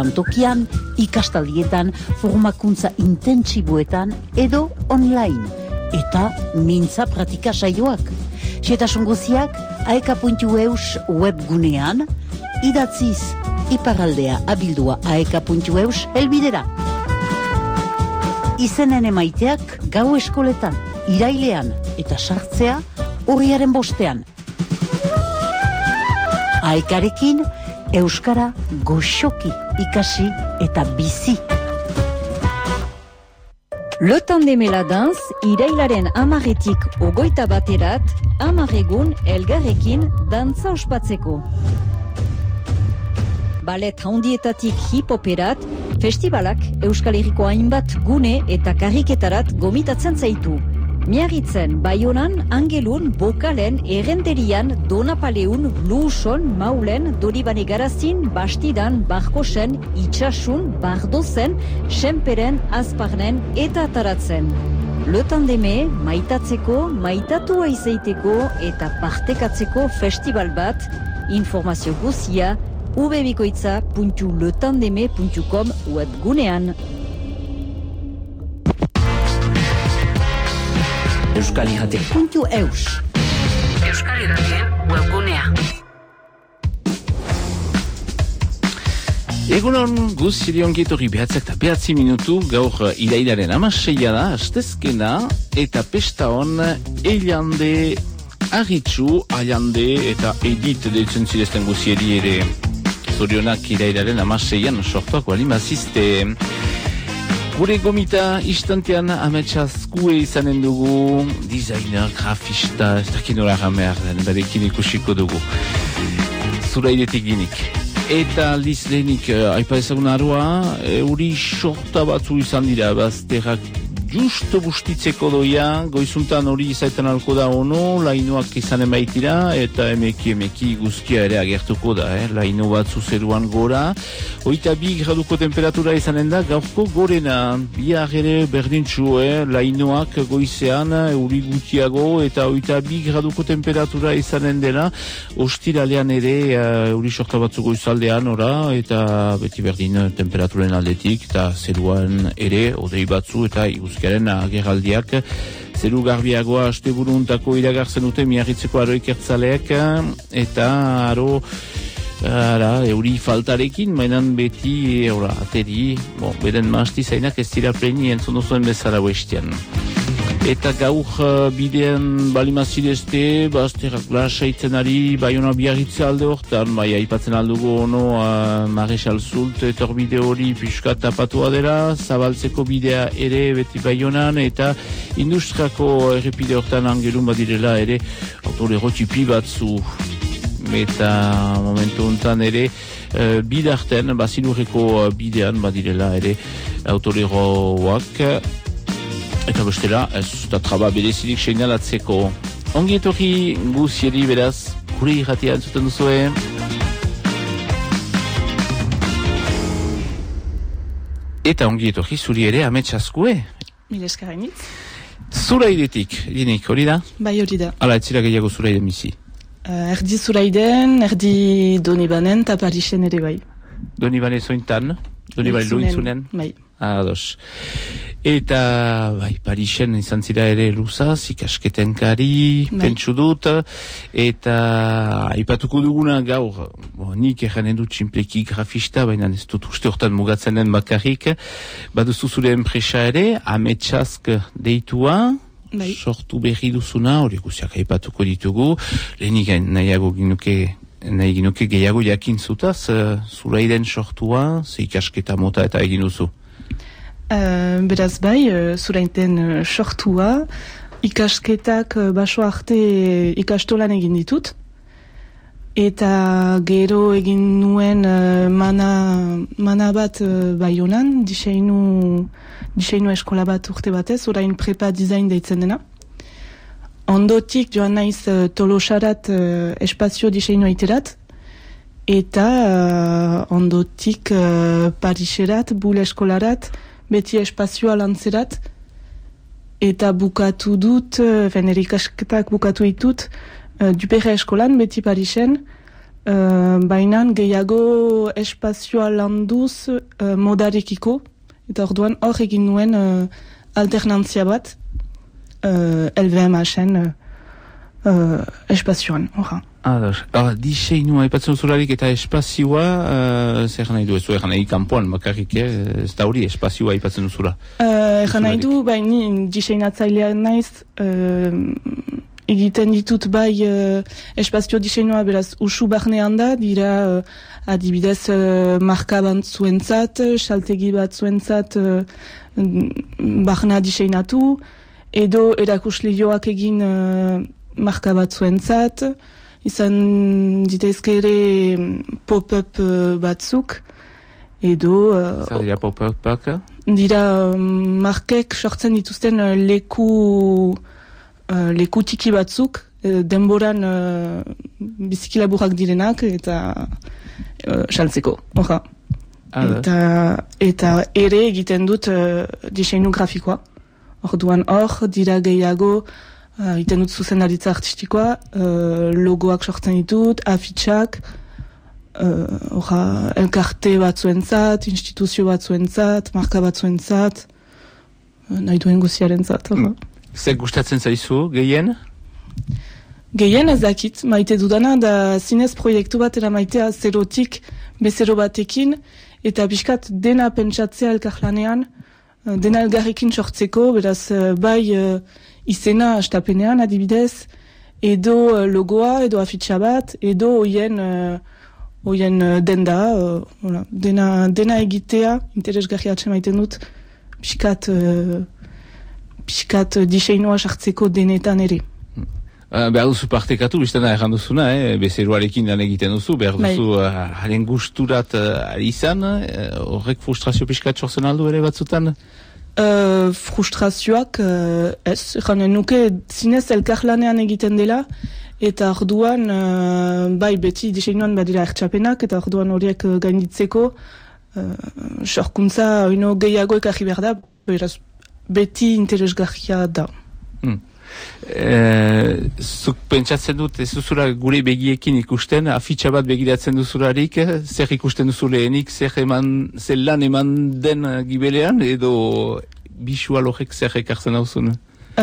Tokian, ikastaldietan, formakuntza intentsiboetan edo online. Eta mintza pratika saioak. Xetasun guziak aeka.eus webgunean, idatziz iparraldea abildua aeka.eus helbidera. Izenen emaiteak gau eskoletan, irailean eta sartzea urriaren 5. Aekarekin euskara goxoki ikasi eta bizi. Le Tandem et la Danse, irailaren 10-etik 21 10 egun elgarrekin dantza ospatzeko. Ballet handietatik hip-hoperat, festivalak Euskal Herriko hainbat gune eta karriketarat gomitatzen zaitu. Miarritzen, Baionan, Angelun, Bokalen, Errenterian, Donapaleun, Luuson, Maulen, Doribane Garazin, Bastidan, Barkosen, Itxasun, Bardozen, Senperen, Azparnen eta Ataratzen. Le Tandeme, maitatzeko, maitatua izaiteko eta partekatzeko festival bat, informazio guzia, www.letandeme.com webgunean. Euskal Irrati.eus Euskal Irratien webgunea. Egunon guziri ongetorri 9:09 minutu, gaur irailaren 16 da, astezkena, eta pesta hon Eilande, Arritxu, Aiande eta Edit deitzen zirezten guziri ere zorionak irailaren 16an sortuak balimazizte. Gure gomita istantean ametsazkue izanen dugu, designer, grafista, ez dakin nola gamear den, berekin ikusiko dugu. Zuraidetik ginik. Eta aldiz lehenik, aipa ezagun arua, euri sorta batzu izan dira, bazterrak justo bustitzeko doia, goizuntan hori izaiten alko da ono, lainoak izanen baitira, eta emeki guzkia ere agertuko da, laino batzu zeruan gora. 22 graduko temperatura izanen da, gaurko gorena, bihar ere berdintxu, lainoak goizean, euri gutiago, eta 22 graduko temperatura izanen dela, ostiralean ere, euri sorta batzu goizaldean, ora, eta beti berdin temperaturen aldetik, eta zeruan ere, odei batzu, eta iguzkiaren agerraldiak, zeru garbiagoa asteburuntako iragartzen dute Miarritzeko aro ikertzaleak, eta aro euri faltarekin, mainan beti ateri, beren maasti zainak ez dira pleni entzun zuen bezala bestian. Eta gaur bidean balimazidezte, bazterrak lasaitzen ari, Baiona Biarritze alde hortan, bai aipatzen aldugu ono Maresal Zult, etorbide hori pixka tapatua dela, zabaltzeko bidea ere beti Baionan, eta industriako errepide hortan Angelun badirela ere, autolero tipi batzu, eta momentu honetan ere, bidarten, bazinurreko bidean badirela ere, autoleroak, eta bestela, ez da traba berezirik seinalatzeko. Ongi etorri guzieri beraz, gure irratia entzuten duzue. Eta ongi etorri zuri ere ametsazkue. Mil eskarrenit. Zuraidetik, dinik, hori da? Bai, hori da. Hala, etzira gehiago zuraiden bizi. Erdi Zuraiden, erdi Donibanen, eta Parisen ere bai. Donibane zointan? Donibane lointzunen? Bai. Ados. Eta, bai, Parisen izan zira ere luzaz, ikasketenkari, pentsu dut, eta aipatuko duguna gaur, nik erranen dut txinpleki grafista, baina ez dut uste hortan mugatzen den bakarrik, baduzu zure enpresa ere, ametsazk deitua, sortu berri duzuna, hori guziak aipatuko ditugu, lehenik nahiago nahi ginuke gehiago jakin zutaz, Zuraiden sortua, ze ikasketa mota eta egin duzu. Beraz bai, Zuraiden sortua, ikasketak baso arte ikastolan egin ditut, eta gero egin nuen mana bat Baionan, diseinu eskola bat urte batez, orain prepa design deitzen dena. Ondotik joan naiz Tolosarat espazio diseinua iterat, eta ondotik Pariserat, Bule eskolarat, beti espazioa lantzerat, eta bukatu dut, nire ikasketak bukatu ditut, Dupere eskolan, beti Parisen, baina gehiago espazioa landuz modarekiko, eta orduan hor egin nuen alternantzia bat LVMH-en espazioan, horra. Diseinua aipatzen zularik eta espazioa, zer nahi du, ez du nahi kanpoan, bakarrik, ez da hori espazioa aipatzen zula. Nahi du, ni diseinatzailea naiz, egiten ditut bai espazio diseinua beraz usu barnean da, dira adibidez marka batzuentzat, saltegi batzuentzat barna diseinatu, edo erakuslioak egin marka batzuentzat, izan ditaizke ere pop-up batzuk, edo... Zer dira pop-up-ak? Dira markek sortzen dituzten leku tiki batzuk, denboran bizikilaburak direnak eta saltzeko, horra. Eta ere egiten dut diseinu grafikoa. Orduan hor, dira gehiago, egiten dut zuzendaritza artistikoa, logoak sortzen ditut, afitxak, elkarte batzuentzat, instituzio batzuentzat, marka batzuentzat, nahi duen guziarentzat. Zer gustatzen zaizu, gehien? Gehien ez dakit, maite dudana, da zinez proiektu bat eramaitea zerotik bezero batekin, eta pixkat dena pentsatzea elkarlanean, dena elgarrekin sortzeko, beraz bai izena astapenean adibidez, edo logoa, edo afitxa bat, edo oien denda, dena egitea, interesgarriatzen maiten dut, pixkat diseinua sartzeko denetan ere. Behar duzu partekatu, biztana erran duzuna, bezeroarekin lan egiten duzu, behar duzu haren gusturat ari izan, horrek frustrazio pixkat sortzen aldu ere batzutan? Frustrazioak ez, janen nuke zinez elkarlanean egiten dela, eta orduan, bai beti diseinuan badira ertxapenak, eta orduan horiek gainditzeko, sorkuntza oino gehiago ekarri behar da, beraz beti interesgarria da. Zuk pentsatzen dut, ez duzula gure begiekin ikusten, afitxa bat begiratzen duzularik, zer ikusten duzu lehenik, zer lan eman den gibelean, edo bisual horrek zer ekartzen hauzun?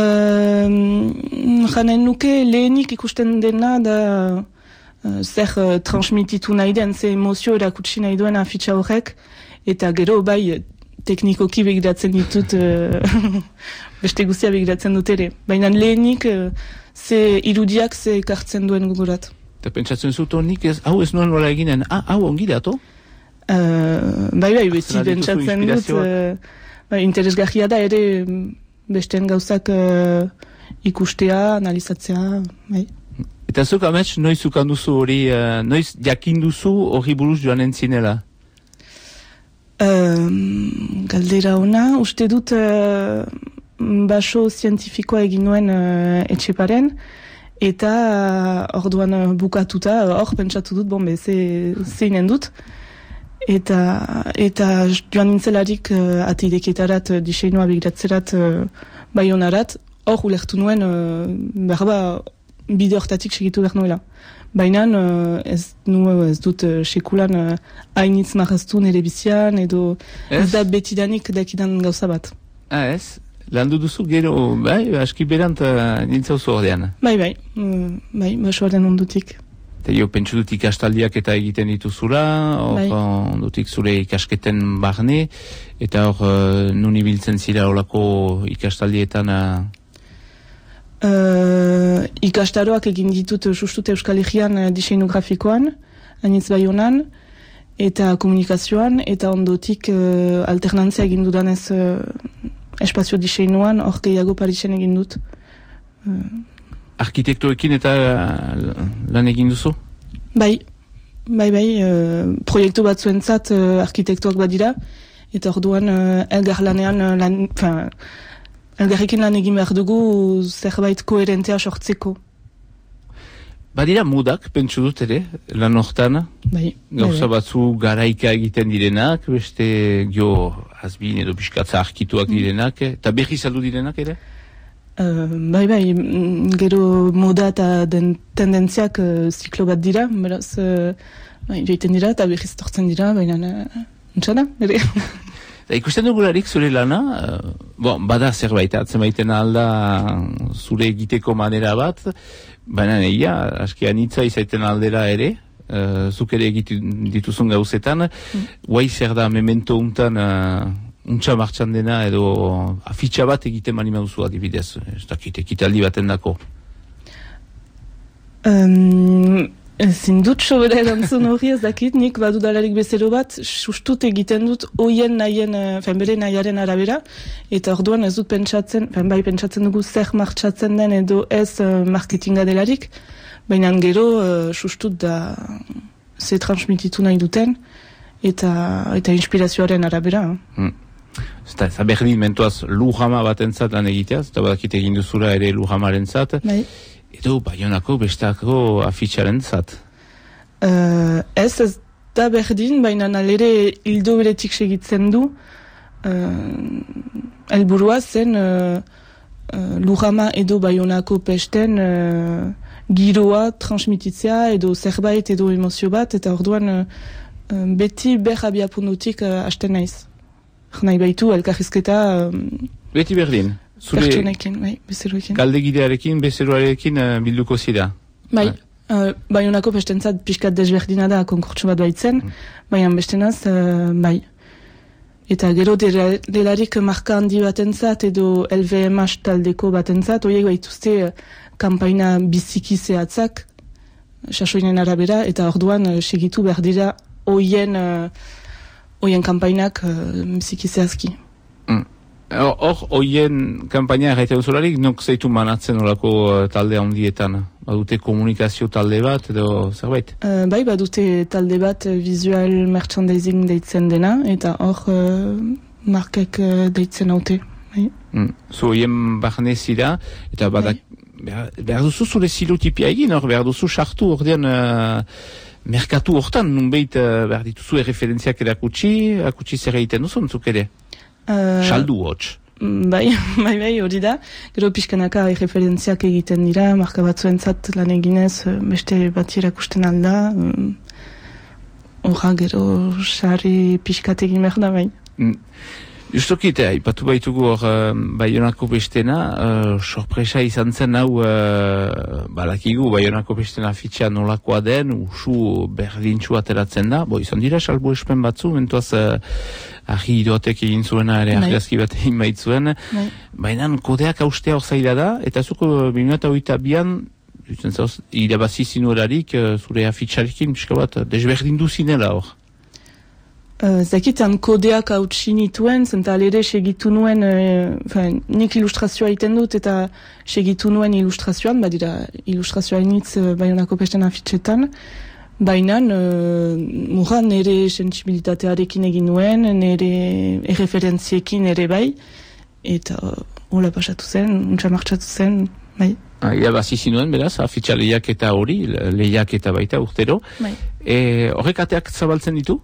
Janen nuke lehenik ikusten dena da zer transmititu nahi den, zer emozio erakutsi nahi duen afitxa horrek, eta gero bai teknikoki begiratzen ditut, beste guztia begiratzen dut ere. Baina lehenik, ze irudiak ze ekartzen duen gogorat. Eta pentsatzen zut honik hau ez nuen nola eginen, hau ongi dato? Bai, beti pentsatzen dut, interesgarria da ere besteen gauzak ikustea, analizatzea, bai. Eta zuk amets, noiz ukan duzu hori, noiz jakin duzu hori buruz joan entzinela? Galdera ona, uste dut baso zientifikoa egin nuen Etxeparen, eta orduan bukatuta, hor pentsatu dut, zeinen dut, eta joan nintzelarik ateideketarat diseinua begiratzerat Baionarat, hor ulertu nuen bide hortatik segitu behar nuela. Baina ez dut sekulan hainitz marraztu nire bizian, edo ez da betidanik dakidan gauza bat. Ez? Landu duzu gero, aski berant nintzauzu ordean? Bai, basoaren ondutik. Eta jo, pentsu dut ikastaldiak eta egiten dituzula, ondutik zure ikasketen barne, eta hor nun ibiltzen zira olako ikastaldietan... Ikastaroak egin ditut sustut Euskal Herrian diseinu grafikoan, anitz Baionan, eta komunikazioan, eta ondotik alternantzia egin dudanez espazio diseinuan, hor gehiago Parisen egin dut. Arkitektoekin eta lan egin duzu? Bai, proiektu batzuentzat arkitektuak badira, eta orduan elgarlanean elgarrekin lan egin behar dugu zerbait koherentea sortzeko. Badira mudak, pentsu dut ere, lan hortan? Bai. Gauza batzu garaika egiten direnak, beste azbin edo biskatza arkituak direnak, eta berri saldu direnak ere? Bai, gero moda eta den tendentziak ziklo bat dira, beraz, joiten dira eta berriz tortzen dira, baina entxada, ere. Ikusten dugularik zure lana, bada zerbait, atzemaiten alda zure egiteko manera bat, baina egia, aski anitza izaiten aldera ere, zuk ere egiten dituzun gauzetan, guai zer da memento untan untxa martxan dena edo afitxa bat egiten manima duzu adibidez, ez dakit, ekitaldi baten dako. Ezin dut sobera erantzun hori ez dakit, nik badudalarik bezero bat, sustut egiten dut oien nahien, bere nahiaren arabera, eta orduan ez dut pentsatzen, bai pentsatzen dugu zer martxatzen den edo ez marketinga delarik, baina gero sustut da ze transmititu nahi duten, eta inspirazioaren arabera. Eta berdin mentuaz lujama batentzat lan egiteaz, eta badakit egin duzula ere lujamaren zat, bai. Edo Baionako bestako afitxaren zat? Ez da berdin, baina nalere hildo beretik segitzen du. Helburua zen Lujama edo Baionako pesten giroa transmititzea edo zerbait edo emozio bat, eta orduan beti abiapuntutik hasten naiz. Nahi baitu, elkarrizketa... Beti berdin? Pertsonekin, bai, bezeroekin. Galdegidearekin, bezeroarekin bilduko zira? Bai, Baionako pestentzat pixkat desberdina da konkurtso bat baitzen, baina bestenaz, bai. Eta gero delarik marka handi batentzat edo LVMH taldeko batentzat, horiek baituzte kanpaina biziki zehatzak, sasoinen arabera, eta orduan segitu behar dira hoien kanpainak biziki zehazki. Hor, hoien kampaina erraiten zularik, nok zeitu manatzen olako talde handietan? Badute komunikazio talde bat edo zerbait? Bai, badute talde bat visual merchandising deitzen dena, eta hor markek deitzen haute. Bai. Zu hoien barne zira, eta badak, behar duzu zure zilotipia egin, hor behar duzu sartu ordean merkatu hortan, nunbeit behar dituzu erreferentziak erakutsi zer egiten duzun, zuk ere? Saldu hots. Bai, hori da. Gero pixkanaka referentziak egiten dira, marka batzuentzat lan eginez, beste bat irakusten alda. Horra gero sari pixkat egin behar da, bai. Justokit, ipatu baitugu hor Baionako bestena, sorpresa izan zen hau, balakigu Baionako bestena fitxa nolakoa den, usu berdintxu ateratzen da, izan dira salbu espen batzu, mentuaz ahi idotek egin zuena ere argazki bat egin baitzuen, baina kodeak haustea hor zaila da, eta zuko 2022an, irabazi zinuerarik, zure afitxarekin, pixka bat, desberdindu zinela hor. Zakitan kodeak hautsi nituen, zenta alere segitu nuen, nik ilustrazioa egiten dut, eta segitu nuen ilustrazioan, badira ilustrazioa initz Baionako pesten afitxetan, baina murra nire sensibilitatearekin egin nuen, nire erreferentziekin ere bai, eta hola pasatu zen, untsa martxatu zen, bai. Irabazi zinuen, beraz, afitxa lehiaketa hori, lehiaketa baita urtero. Bai. Horrek ateak zabaltzen ditu?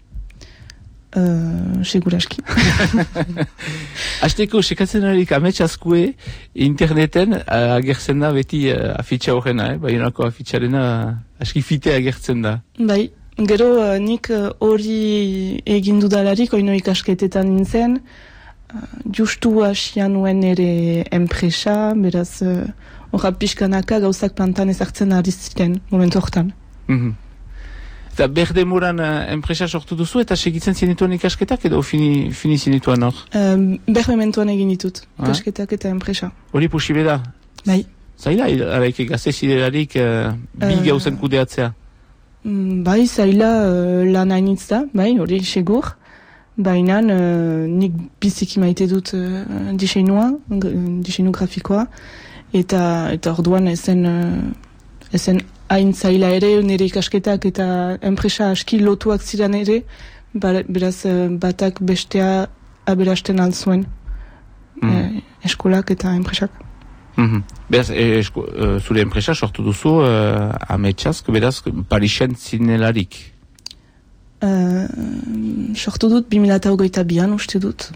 Seguraski. Azteko, sekatzen harik ametsaskue interneten agertzen da beti afitxa horrena, Baionako afitxarena aski fite agertzen da. Bai, gero nik hori egin dudalarik, oino ikasketetan nintzen, justu hasian nuen ere enpresa, beraz, horra pixkanaka gauzak plantan ezartzen ari ziren, momentu horretan. Eta berdemoran enpresa sortu duzu eta segitzen zinituen ikasketak edo fini zinituen hor? Berdementuan egin ditut, ikasketak eta enpresa. Hori posible da? Bai. Zaila, araik gazte ziderarik bi gauzen kudeatzea? Bai, zaila lan hainitz da, bai, hori segur. Baina nik biziki maite dut diseinua, diseinu grafikoa, eta orduan ezen hain zaila ere, nire ikasketak eta enpresa aski lotuak ziren ere, beraz batak bestea aberasten altzuen eskolak eta enpresak. Beraz, zure enpresa sortu duzu ametsask, beraz, Parisen zinelarik? Sortu dut 2022an uste dut.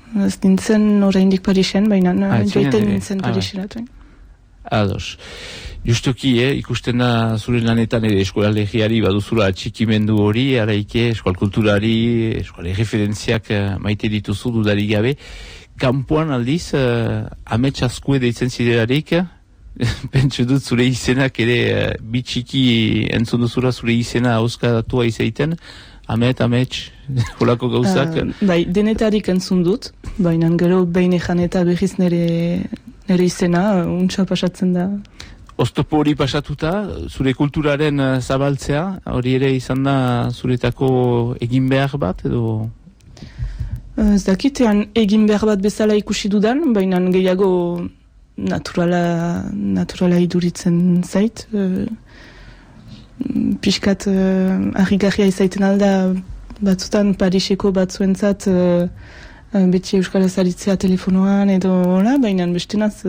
Ez nintzen oraindik Parisen, baina joiten nintzen bai. Pariserat. Ados. Justuki, ikusten da zure lanetan ere eskualdegiari baduzula atxikimendu hori, araike eskualkulturari, eskualde maite dituzu dudarik gabe. Kanpoan aldiz, amets askue deitzen ziderarik, pentsu dut zure izenak ere bitxiki entzun duzula zure izena auskadatua izaiten, amets, holako gauzak. Bai, denetarik entzun dut, baina gero behin ejan eta berriz nire izena, untsa pasatzen da. Oztopo hori pasatuta, zure kulturaren zabaltzea, hori ere izan da zuretako egin behar bat, edo? Ez dakitean egin behar bat bezala ikusi dudan, baina gehiago naturala iduritzen zait. Piskat harrigarria izaiten alda batzutan Pariseko batzuentzat beti euskaraz aritzea telefonoan edo hola, baina bestenaz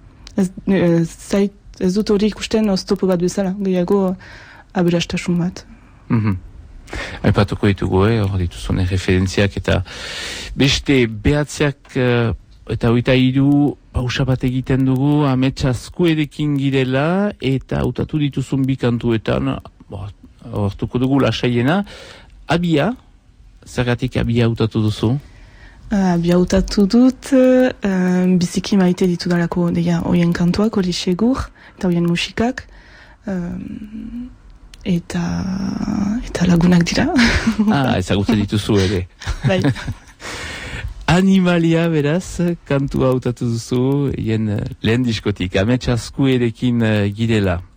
ez dut hori ikusten oztopo bat bezala, gehiago aberastasun bat. Aipatuko ditugu, hor dituzune referentziak eta beste behatziak eta hoita hiru pausa bat egiten dugu, amets askuerekin girela eta hautatu dituzun bi kantuetan, hortuko dugu lasaiena. Abia, zergatik abia hautatu duzu? Abia hautatu dut, biziki maite ditu dalako deia oien kantuak, hori segur, eta oien musikak, eta lagunak dira. Ezagutzen dituzu ere. Bai. Animalia, beraz, kantua hautatu duzu, lehen diskotik, amets askuerekin girela.